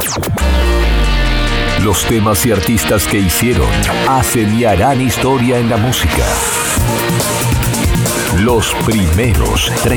Los temas y artistas que hicieron, hacen y harán historia en la música. Los primeros 30.